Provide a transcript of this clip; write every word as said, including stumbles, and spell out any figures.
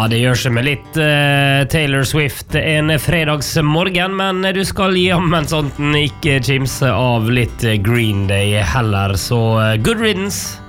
Ja, det gjør seg med litt uh, Taylor Swift en fredagsmorgen, men du skal jammen sånn ikke kimse av litt Green Day heller, så uh, good riddance!